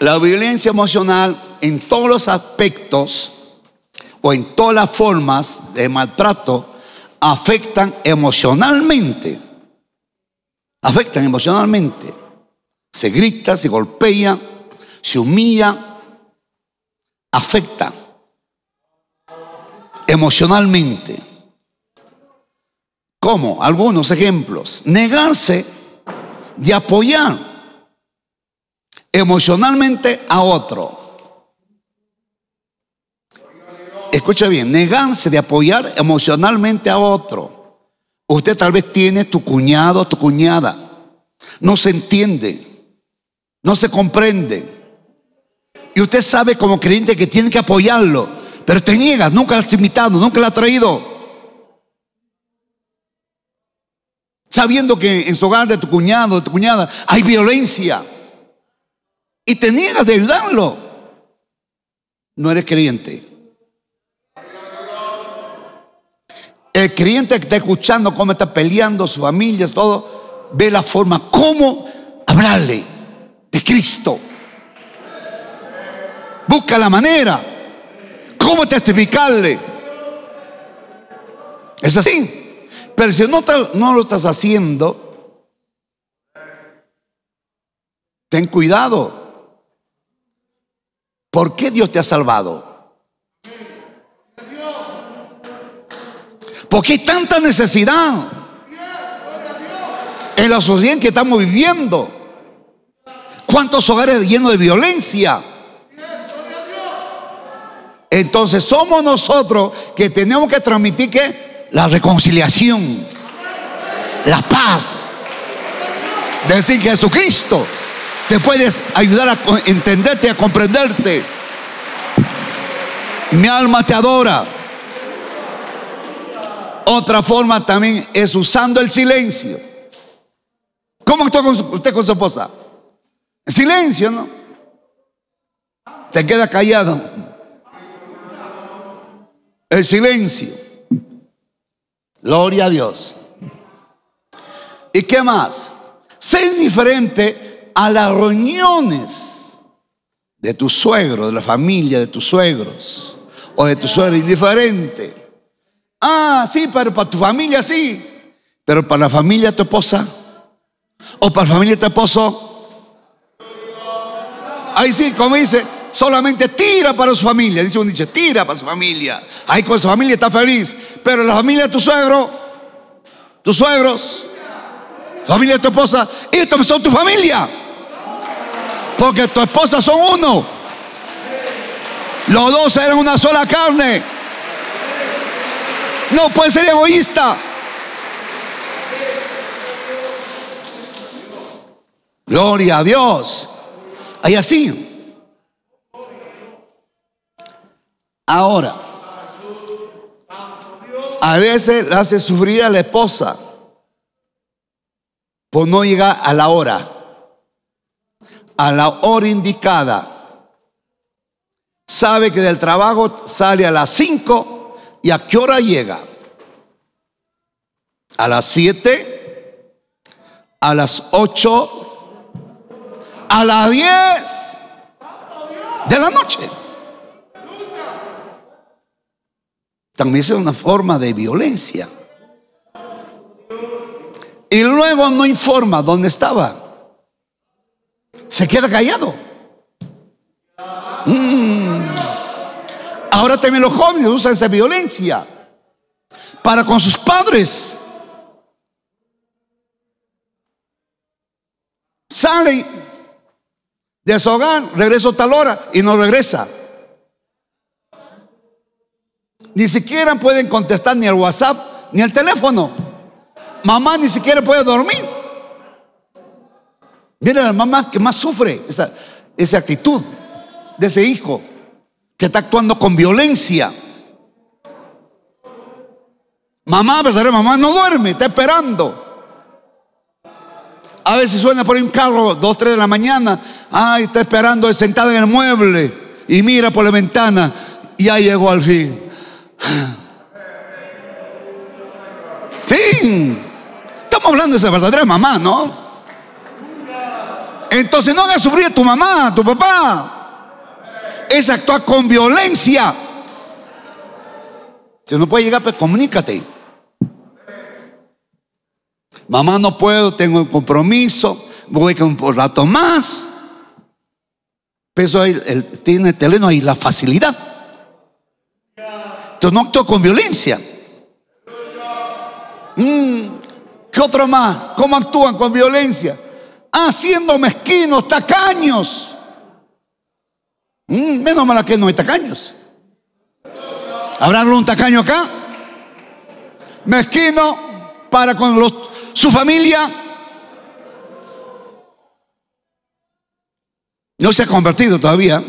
La violencia emocional en todos los aspectos o en todas las formas de maltrato afectan emocionalmente. Afectan emocionalmente. Se grita, se golpea, se humilla. Afecta emocionalmente. ¿Cómo? Algunos ejemplos. Negarse de apoyar emocionalmente a otro. Escucha bien, negarse de apoyar emocionalmente a otro. Usted tal vez tiene tu cuñado, tu cuñada. No se entiende, no se comprende. Y usted sabe como creyente que tiene que apoyarlo, pero te niegas, nunca lo has invitado, nunca lo has traído. Sabiendo que en su hogar de tu cuñado, de tu cuñada, hay violencia. Y te niegas de ayudarlo. No eres creyente. El creyente que está escuchando cómo está peleando su familia, todo, ve la forma cómo hablarle de Cristo. Busca la manera cómo testificarle. Es así. Pero si no lo estás haciendo, ten cuidado. ¿Por qué Dios te ha salvado? Porque hay tanta necesidad en la sociedad en que estamos viviendo. ¿Cuántos hogares llenos de violencia? Entonces somos nosotros que tenemos que transmitir ¿qué? La reconciliación, la paz. Decir que Jesucristo te puedes ayudar a entenderte, a comprenderte. Mi alma te adora. Otra forma también es usando el silencio. ¿Cómo actúa usted con su esposa? Silencio, ¿no? Te queda callado. El silencio. Gloria a Dios. ¿Y qué más? Ser indiferente a las reuniones de tu suegro, de la familia de tus suegros o de tu suegra, indiferente. Ah, sí, pero para tu familia sí, pero para la familia de tu esposa o para la familia de tu esposo, ahí sí, como dice, solamente tira para su familia. Dice un dicho, tira para su familia. Ahí con su familia está feliz. Pero la familia de tu suegro, tus suegros, familia de tu esposa, estos son tu familia. Porque tu esposa son uno. Los dos eran una sola carne. No puedes ser egoísta. Gloria a Dios. Hay así. Ahora, a veces le hace sufrir a la esposa por no llegar a la hora indicada. Sabe que del trabajo sale a las 5 y a qué hora llega. A las 7, a las 8, a las 10 de la noche. También es una forma de violencia. Y luego no informa dónde estaba. Se queda callado. Ahora también los jóvenes usan esa violencia para con sus padres. Salen de su hogar, regreso a tal hora y no regresa. Ni siquiera pueden contestar ni el WhatsApp ni el teléfono. Mamá ni siquiera puede dormir. Mira la mamá que más sufre esa actitud de ese hijo que está actuando con violencia. Mamá, verdadera mamá, no duerme, está esperando. A veces suena por ahí un carro 2, 3 de la mañana. Ay, está esperando sentado en el mueble y mira por la ventana y ya llegó al fin. Sí, estamos hablando de esa verdadera mamá, ¿no? Entonces no hagas sufrir a tu mamá, a tu papá. Es actuar con violencia. Si no puede llegar, pues comunícate. Mamá, no puedo, tengo un compromiso, voy a un rato más. Pero eso tiene el terreno ahí, la facilidad. Entonces no actúa con violencia. ¿Qué otro más? ¿Cómo actúan con violencia? Siendo mezquinos, tacaños. Menos mal que no hay tacaños. ¿Habrá algún tacaño acá? Mezquino para con su familia. No se ha convertido todavía.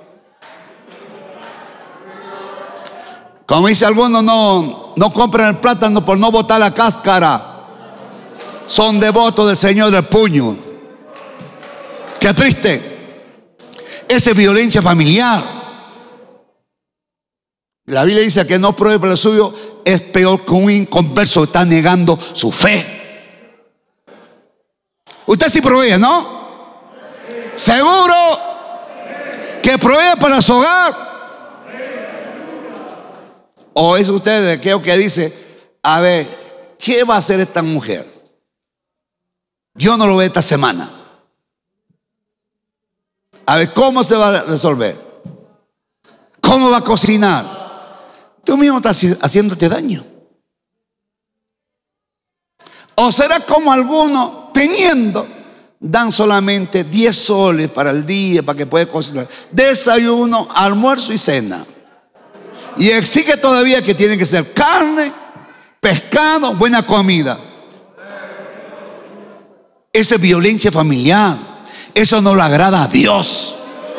Como dice algunos, no compran el plátano por no botar la cáscara. Son devotos del Señor del puño. Qué triste. Esa es violencia familiar. La Biblia dice que no pruebe por el suyo es peor que un inconverso que está negando su fe. Usted sí provee, ¿no? Seguro que provee para su hogar. ¿O es usted de aquello que dice, a ver, qué va a hacer esta mujer? Yo no lo veo esta semana. A ver, ¿cómo se va a resolver? ¿Cómo va a cocinar? Tú mismo estás haciéndote daño. ¿O será como algunos teniendo, dan solamente 10 soles para el día, para que pueda cocinar? Desayuno, almuerzo y cena. Y exige todavía que tiene que ser carne, pescado, buena comida. Esa es violencia familiar. Eso no le agrada a Dios.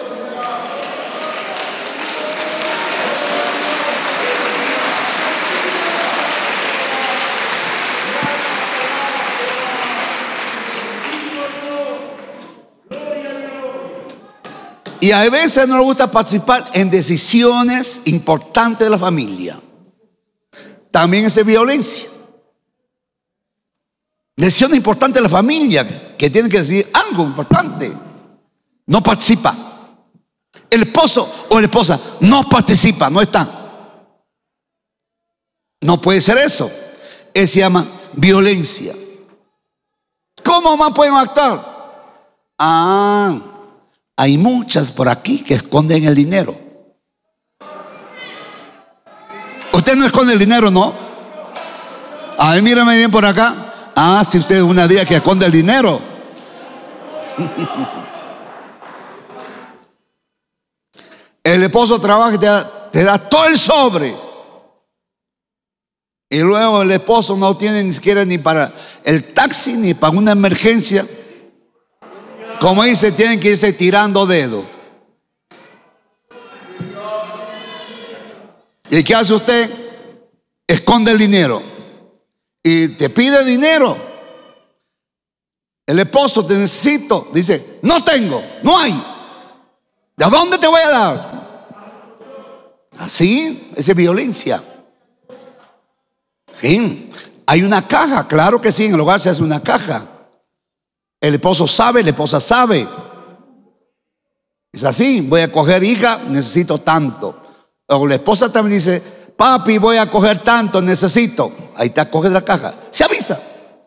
Y a veces no nos gusta participar en decisiones importantes de la familia. También es violencia. Decisiones importantes de la familia que tienen que decir algo importante. No participa. El esposo o la esposa no participa, no está. No puede ser eso. Eso se llama violencia. ¿Cómo más pueden actuar? Hay muchas por aquí que esconden el dinero. Usted no esconde el dinero, ¿no? A ver, mírame bien por acá. Si usted es una día que esconde el dinero. El esposo trabaja y te da todo el sobre. Y luego el esposo no tiene ni siquiera ni para el taxi ni para una emergencia. Como dice, tienen que irse tirando dedos. ¿Y qué hace usted? Esconde el dinero. Y te pide dinero. El esposo, te necesito. Dice, no tengo, no hay. ¿De dónde te voy a dar? Así, esa es violencia. ¿Sí? Hay una caja, claro que sí, en el hogar se hace una caja. El esposo sabe, la esposa sabe. Es así, voy a coger, hija, necesito tanto. O la esposa también dice, papi, voy a coger tanto, necesito. Ahí te coges la caja, se avisa.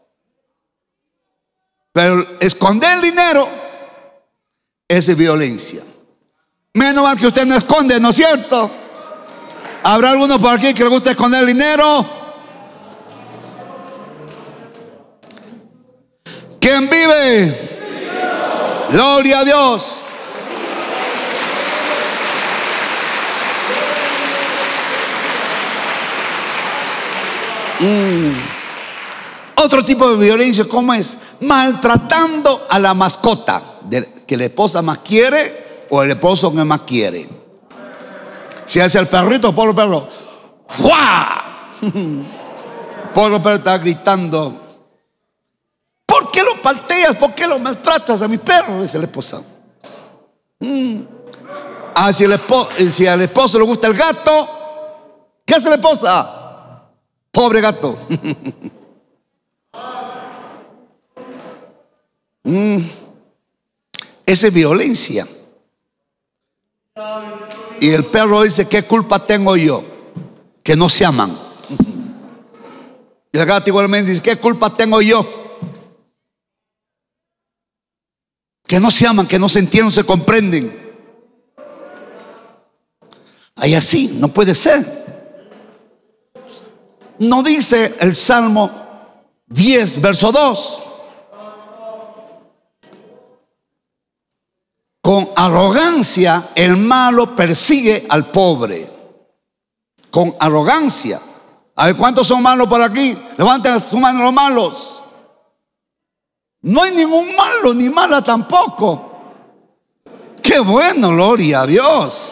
Pero esconder el dinero es violencia. Menos mal que usted no esconde, ¿no es cierto? ¿Habrá alguno por aquí que le gusta esconder el dinero? ¿Quién vive? Gloria a Dios. Otro tipo de violencia, ¿cómo es? Maltratando a la mascota que la esposa más quiere o el esposo que más quiere. Si hace el perrito, pobre perro, ¡fua! Pobre perro está gritando. ¿Por qué lo palteas? ¿Por qué lo maltratas a mi perro? Dice la esposa. Si al esposo le gusta el gato, ¿qué hace la esposa? Pobre gato. Esa es violencia. Y el perro dice: ¿qué culpa tengo yo? Que no se aman. Y el gato igualmente dice: ¿qué culpa tengo yo? Que no se aman, que no se entienden, no se comprenden. Ahí así, no puede ser. No dice el Salmo 10, verso 2: con arrogancia el malo persigue al pobre. Con arrogancia. A ver, ¿cuántos son malos por aquí? Levanten su mano los malos. No hay ningún malo ni mala tampoco. Qué bueno, gloria a Dios.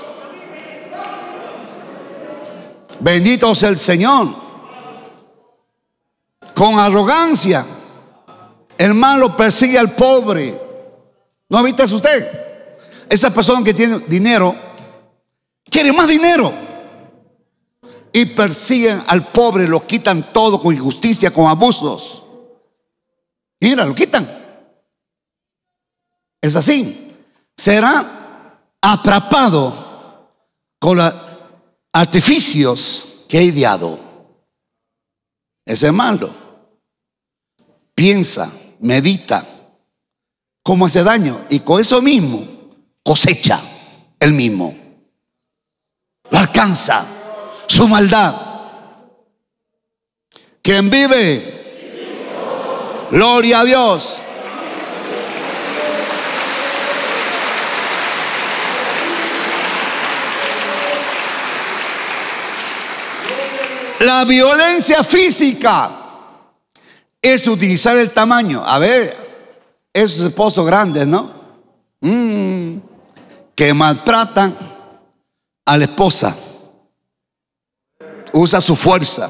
Bendito sea el Señor. Con arrogancia el malo persigue al pobre. ¿No viste usted? Esta persona que tiene dinero quiere más dinero y persiguen al pobre, lo quitan todo con injusticia, con abusos. Mira, lo quitan. Es así. Será atrapado con los artificios que he ideado. Ese es malo. Piensa, medita cómo hace daño y con eso mismo cosecha el mismo. Lo alcanza su maldad. ¿Quién vive? Gloria a Dios. La violencia física es utilizar el tamaño. A ver, esos esposos grandes, ¿no? Que maltratan a la esposa. Usa su fuerza.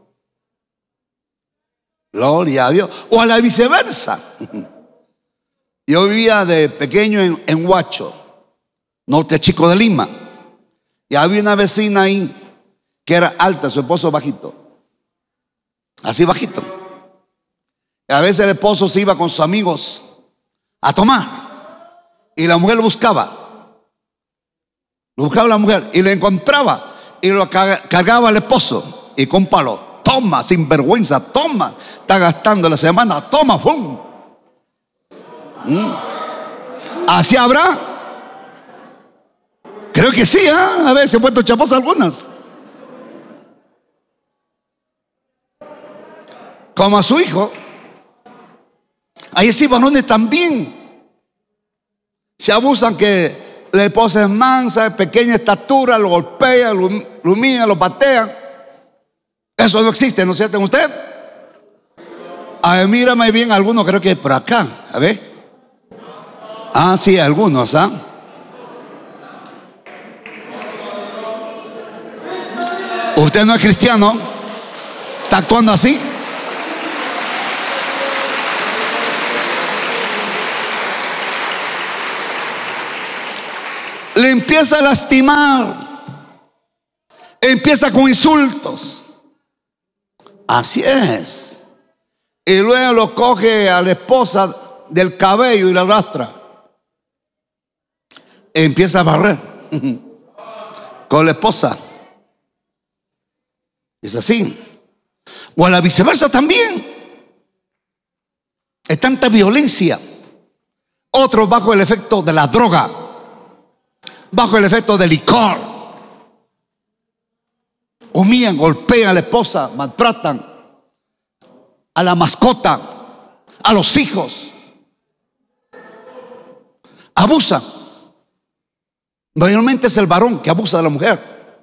Gloria a Dios. O a la viceversa. Yo vivía de pequeño en Huacho, norte chico de Lima. Y había una vecina ahí que era alta, su esposo bajito. Así bajito. Y a veces el esposo se iba con sus amigos a tomar. Y la mujer lo buscaba. Lo buscaba la mujer y lo encontraba. Y lo cargaba al esposo. Y con palo. Toma, sin vergüenza, toma. Está gastando la semana, toma, ¡fum! ¿Así habrá? Creo que sí, ¿eh? A ver, se han puesto chaposas algunas. Como a su hijo. Ahí sí, varones también se abusan, que la esposa es mansa, de pequeña estatura, lo golpea, lo humilla, lo patea. Eso no existe, ¿no es cierto en usted? A ver, mírame bien, algunos creo que por acá, a ver. Ah, sí, algunos, ¿ah? Usted no es cristiano, está actuando así. Le empieza a lastimar, empieza con insultos. Así es. Y luego lo coge a la esposa del cabello y la arrastra. Empieza a barrer con la esposa. Es así. O a la viceversa también. Es tanta violencia. Otros bajo el efecto de la droga, bajo el efecto del licor, humillan, golpean a la esposa, maltratan a la mascota, a los hijos, abusan. Mayormente es el varón que abusa de la mujer.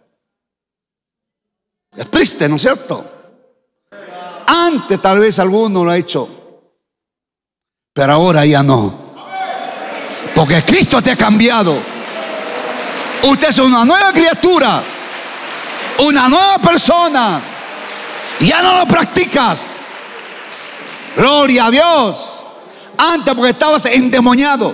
Es triste, ¿no es cierto? Antes tal vez alguno lo ha hecho, pero ahora ya no, porque Cristo te ha cambiado. Usted es una nueva criatura, una nueva persona. Ya no lo practicas. Gloria a Dios. Antes, porque estabas endemoniado.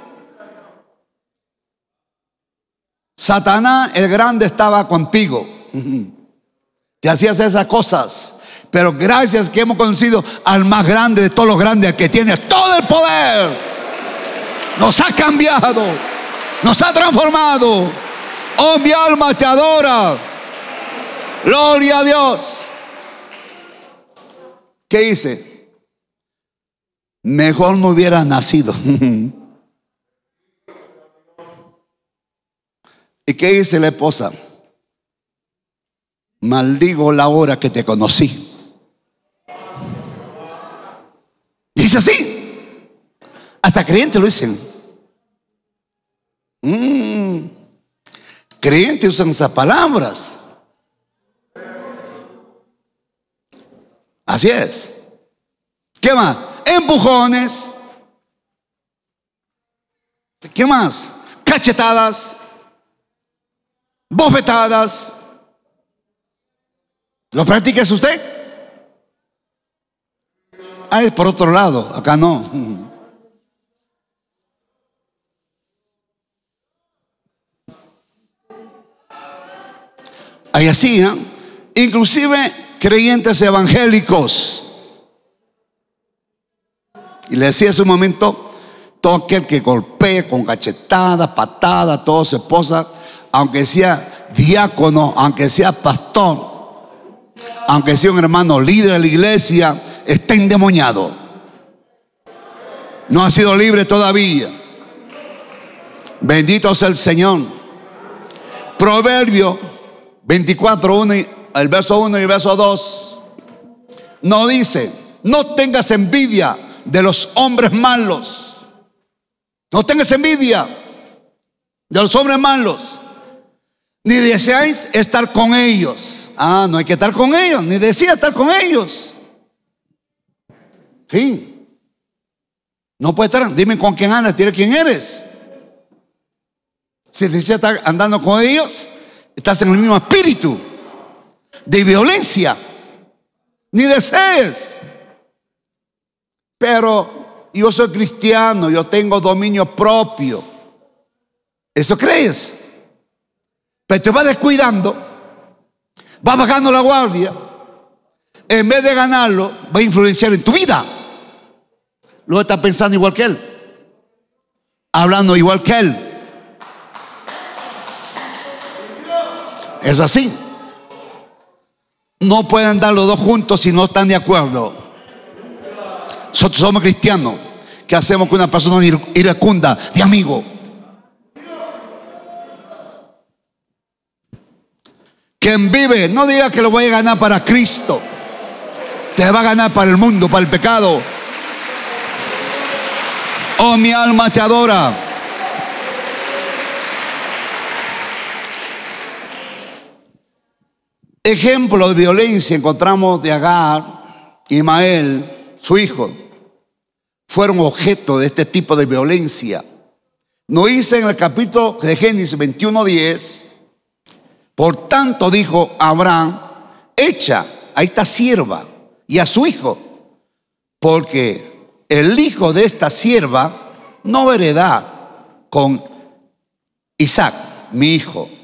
Satanás el grande estaba contigo. Te hacías esas cosas. Pero gracias que hemos conocido al más grande de todos los grandes, al que tiene todo el poder. nos ha cambiado, nos ha transformado. Oh, mi alma te adora. Gloria a Dios. ¿Qué hice? Mejor no hubiera nacido. ¿Y qué dice la esposa? Maldigo la hora que te conocí. Dice así. Hasta creyentes lo dicen. Creyentes usan esas palabras. Así es. ¿Qué más? Empujones. ¿Qué más? Cachetadas. Bofetadas. ¿Lo practica usted? Ah, es por otro lado. Acá no. Ahí así, ¿eh? Inclusive creyentes evangélicos. Y le decía hace un momento, todo aquel que golpee con cachetada, patada, toda su esposa, aunque sea diácono, aunque sea pastor, aunque sea un hermano líder de la iglesia, está endemoniado. No ha sido libre todavía. Bendito sea el Señor. Proverbio 24, el verso 1 y el verso 2. No dice: no tengas envidia de los hombres malos. No tengas envidia de los hombres malos, ni deseáis estar con ellos. Ah, no hay que estar con ellos, ni desea estar con ellos. Sí. No puede estar. Dime con quién andas, dile quién eres. Si deseas estar andando con ellos, estás en el mismo espíritu de violencia. Ni desees. Pero yo soy cristiano, yo tengo dominio propio. ¿Eso crees? Pero te vas descuidando, vas bajando la guardia. En vez de ganarlo, va a influenciar en tu vida. Luego estás pensando igual que él, hablando igual que él. Es así. No pueden dar los dos juntos si no están de acuerdo. Nosotros somos cristianos. ¿Qué hacemos con una persona iracunda, de amigo? Quien vive, no diga que lo voy a ganar para Cristo. Te va a ganar para el mundo, para el pecado. Oh, mi alma te adora. Ejemplo de violencia encontramos de Agar y Ismael, su hijo. Fueron objeto de este tipo de violencia. Nos dice en el capítulo de Génesis 21:10: por tanto dijo Abraham: echa a esta sierva y a su hijo, porque el hijo de esta sierva no heredará con Isaac, mi hijo.